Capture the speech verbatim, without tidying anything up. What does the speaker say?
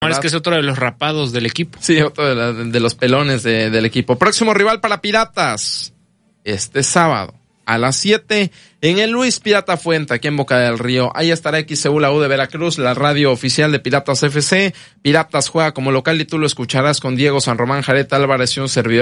Es que es otro de los rapados del equipo. Sí, otro de, la, de los pelones de, del equipo. Próximo rival para Piratas, este sábado a las siete en el Luis Pirata Fuente, aquí en Boca del Río. Ahí estará X C U, la U de Veracruz, la radio oficial de Piratas F C. Piratas juega como local y tú lo escucharás con Diego San Román, Jareta Álvarez y un servidor.